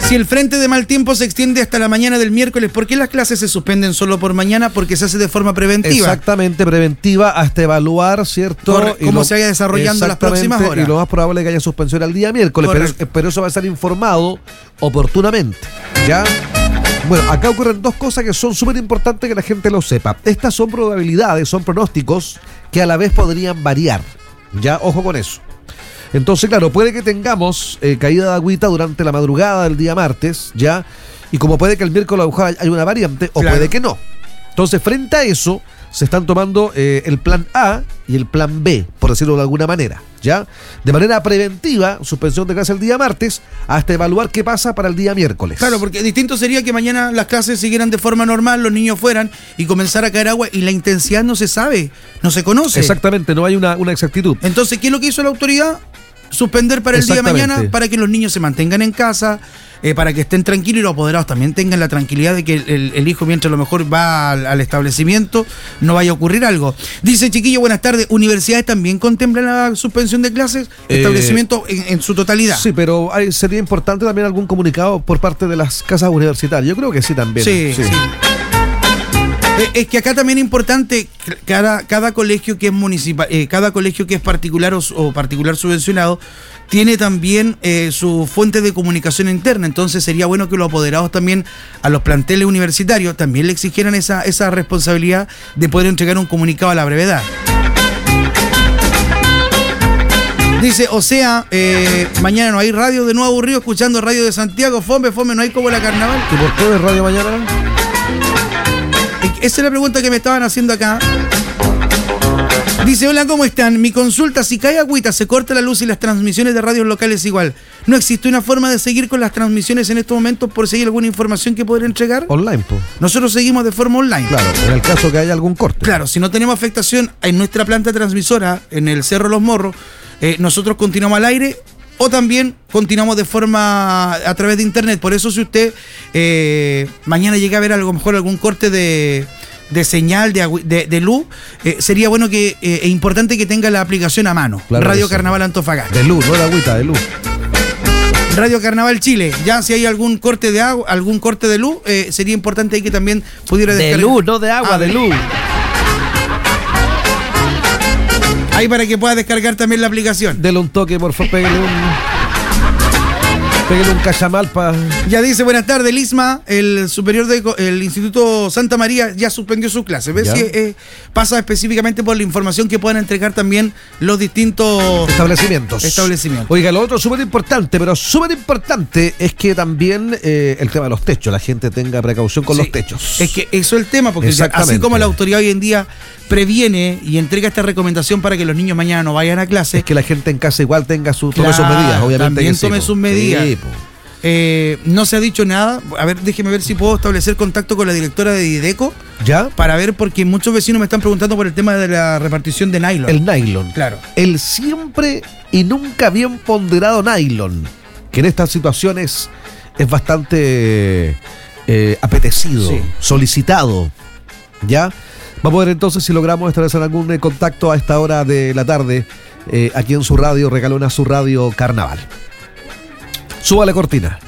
Si el frente de mal tiempo se extiende hasta la mañana del miércoles, ¿por qué las clases se suspenden solo por mañana? Porque se hace de forma preventiva. Exactamente, preventiva hasta evaluar, ¿cierto? Cómo se vaya desarrollando las próximas horas. Y lo más probable es que haya suspensión el día miércoles, pero eso va a ser informado oportunamente, ¿ya? Bueno, acá ocurren dos cosas que son súper importantes que la gente lo sepa. Estas son probabilidades, son pronósticos que a la vez podrían variar, ¿ya? Ojo con eso. Entonces, claro, puede que tengamos caída de agüita durante la madrugada del día martes, ¿ya? Y como puede que el miércoles a lo mejor haya una variante, o puede que no. Entonces, frente a eso, se están tomando el plan A y el plan B, por decirlo de alguna manera, ¿ya? De manera preventiva, suspensión de clases el día martes, hasta evaluar qué pasa para el día miércoles. Claro, porque distinto sería que mañana las clases siguieran de forma normal, los niños fueran y comenzara a caer agua y la intensidad no se sabe, no se conoce. Exactamente, no hay una exactitud. Entonces, ¿qué es lo que hizo la autoridad? Suspender para el día de mañana, para que los niños se mantengan en casa, para que estén tranquilos y los apoderados también tengan la tranquilidad de que el hijo, mientras a lo mejor va al establecimiento, no vaya a ocurrir algo. Dice Chiquillo, buenas tardes, ¿universidades también contemplan la suspensión de clases? Establecimientos en su totalidad. Sí, pero sería importante también algún comunicado por parte de las casas universitarias. Yo creo que sí también. Sí. Es que acá también es importante, cada colegio que es municipal, cada colegio que es particular o particular subvencionado, tiene también su fuente de comunicación interna. Entonces sería bueno que los apoderados también a los planteles universitarios también le exigieran esa responsabilidad de poder entregar un comunicado a la brevedad. Dice, o sea, mañana no hay radio, de nuevo aburrido escuchando radio de Santiago, fome, no hay como la carnaval. ¿Y por qué de radio mañana? Esa es la pregunta que me estaban haciendo acá. Dice, hola, ¿cómo están? Mi consulta, si cae agüita, se corta la luz y las transmisiones de radios locales igual. ¿No existe una forma de seguir con las transmisiones en estos momentos por si hay alguna información que poder entregar? Online, pues. Nosotros seguimos de forma online. Claro, en el caso que haya algún corte. Claro, si no tenemos afectación en nuestra planta transmisora, en el Cerro Los Morros, nosotros continuamos al aire o también continuamos de forma a través de internet. Por eso si usted mañana llega a ver a lo mejor algún corte de señal de luz, sería bueno que es importante que tenga la aplicación a mano. Claro, Radio Carnaval Antofagasta. De luz, no de agüita, de luz. Radio Carnaval Chile. Ya si hay algún corte de agua, algún corte de luz, sería importante ahí que también pudiera descargar. De luz, no de agua, de luz. Ahí para que pueda descargar también la aplicación. Dele un toque, por favor, pégale un cachamal para... Ya dice, buenas tardes, Lisma, el superior del Instituto Santa María ya suspendió sus clases. ¿Ves? Si pasa específicamente por la información que puedan entregar también los distintos establecimientos. Oiga, lo otro súper importante, pero súper importante es que también el tema de los techos, la gente tenga precaución con los techos. Es que eso es el tema, porque así como la autoridad hoy en día previene y entrega esta recomendación para que los niños mañana no vayan a clase. Es que la gente en casa igual tome sus medidas, obviamente. También tome sus medidas. Sí, no se ha dicho nada. A ver, déjeme ver si puedo establecer contacto con la directora de Dideco. ¿Ya? Para ver, porque muchos vecinos me están preguntando por el tema de la repartición de nylon. El nylon. Claro. El siempre y nunca bien ponderado nylon, que en estas situaciones es bastante apetecido, solicitado. ¿Ya? Vamos a ver entonces si logramos establecer algún contacto a esta hora de la tarde aquí en su radio, Regalona, su radio Carnaval. Súbale cortina.